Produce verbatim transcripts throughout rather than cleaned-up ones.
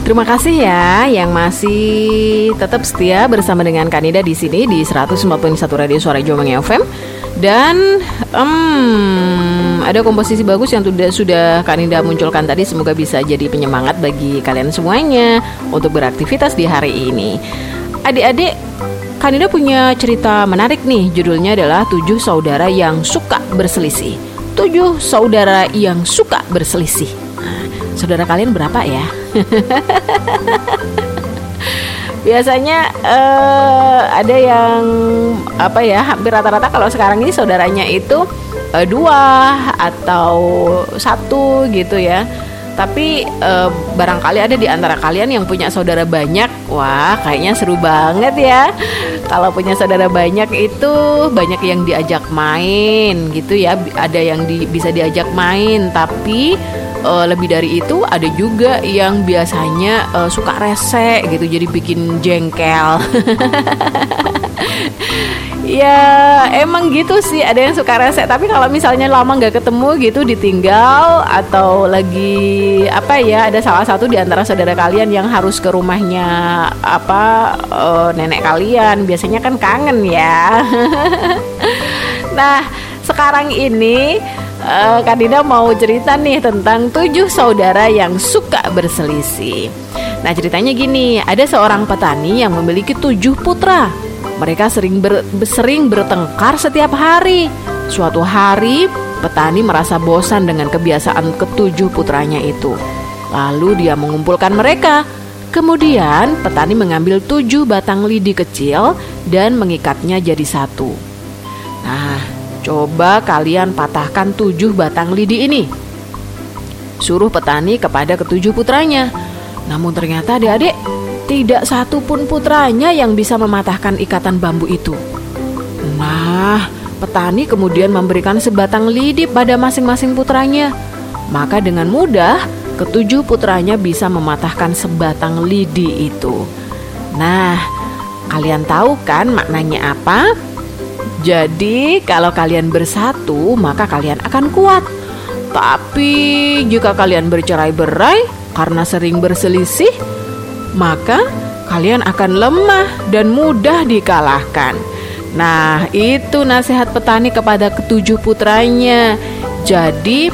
Terima kasih ya yang masih tetap setia bersama dengan Kanida di sini di seratus empat puluh satu Radio Suara Jombang F M. Dan um, ada komposisi bagus yang sudah, sudah Kanida munculkan tadi. Semoga bisa jadi penyemangat bagi kalian semuanya untuk beraktivitas di hari ini. Adik-adik, Kanida punya cerita menarik nih. Judulnya adalah tujuh saudara yang suka berselisih. Tujuh saudara yang suka berselisih. Nah, saudara kalian berapa ya? Biasanya uh, ada yang apa ya, hampir rata-rata kalau sekarang ini saudaranya itu uh, dua atau satu gitu ya. Tapi uh, barangkali ada di antara kalian yang punya saudara banyak. Wah, kayaknya seru banget ya. Kalau punya saudara banyak itu banyak yang diajak main gitu ya. Ada yang di, bisa diajak main, tapi Uh, lebih dari itu ada juga yang biasanya uh, suka rese gitu, jadi bikin jengkel. Ya emang gitu sih, ada yang suka rese. Tapi kalau misalnya lama nggak ketemu gitu, ditinggal atau lagi apa ya, ada salah satu di antara saudara kalian yang harus ke rumahnya apa uh, nenek kalian, biasanya kan kangen ya. Nah sekarang ini Uh, Kanida mau cerita nih tentang tujuh saudara yang suka berselisih. Nah ceritanya gini, ada seorang petani yang memiliki tujuh putra. Mereka sering ber, sering bertengkar setiap hari. Suatu hari petani merasa bosan dengan kebiasaan ketujuh putranya itu. Lalu dia mengumpulkan mereka. Kemudian petani mengambil tujuh batang lidi kecil dan mengikatnya jadi satu. Nah coba kalian patahkan tujuh batang lidi ini, suruh petani kepada ketujuh putranya. Namun ternyata adik-adik, tidak satu pun putranya yang bisa mematahkan ikatan bambu itu. Nah, petani kemudian memberikan sebatang lidi pada masing-masing putranya. Maka dengan mudah ketujuh putranya bisa mematahkan sebatang lidi itu. Nah, kalian tahu kan maknanya apa? Jadi kalau kalian bersatu maka kalian akan kuat. Tapi jika kalian bercerai-berai karena sering berselisih, maka kalian akan lemah dan mudah dikalahkan. Nah itu nasihat petani kepada ketujuh putranya. Jadi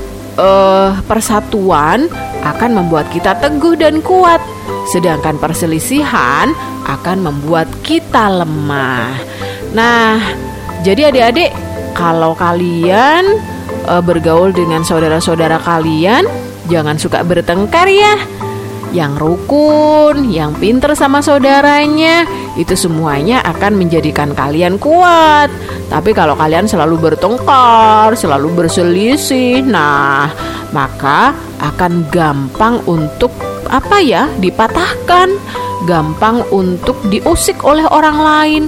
eh, persatuan akan membuat kita teguh dan kuat, sedangkan perselisihan akan membuat kita lemah. Nah, jadi adik-adik, kalau kalian e, bergaul dengan saudara-saudara kalian, jangan suka bertengkar ya. Yang rukun, yang pinter sama saudaranya, itu semuanya akan menjadikan kalian kuat. Tapi kalau kalian selalu bertengkar, selalu berselisih, nah, maka akan gampang untuk apa ya, dipatahkan, gampang untuk diusik oleh orang lain.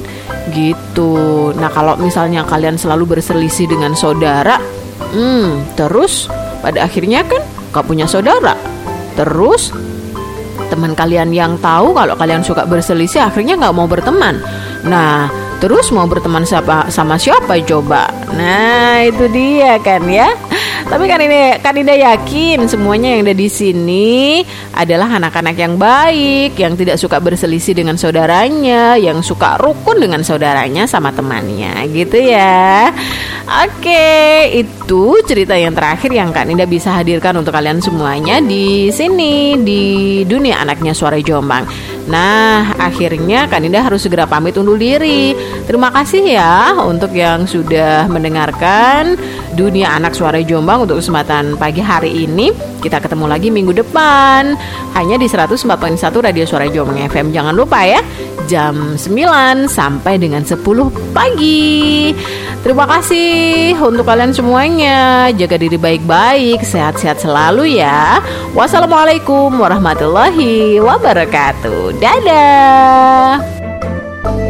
Gitu. Nah kalau misalnya kalian selalu berselisih dengan saudara, hmm, terus pada akhirnya kan gak punya saudara. Terus teman kalian yang tahu kalau kalian suka berselisih akhirnya gak mau berteman. Nah terus mau berteman siapa, sama siapa coba? Nah itu dia kan ya. Tapi kan ini Kanida yakin semuanya yang ada di sini adalah anak-anak yang baik, yang tidak suka berselisih dengan saudaranya, yang suka rukun dengan saudaranya sama temannya, gitu ya. Oke, itu cerita yang terakhir yang Kanida bisa hadirkan untuk kalian semuanya di sini di Dunia Anaknya Suara Jombang. Nah, akhirnya Kanida harus segera pamit undur diri. Terima kasih ya untuk yang sudah mendengarkan Dunia Anak Suara Jombang untuk kesempatan pagi hari ini. Kita ketemu lagi minggu depan hanya di seratus empat puluh satu Radio Suara Jombang F M. Jangan lupa ya, jam sembilan sampai dengan sepuluh pagi. Terima kasih untuk kalian semuanya. Jaga diri baik-baik, sehat-sehat selalu ya. Wassalamualaikum warahmatullahi wabarakatuh. Dadah.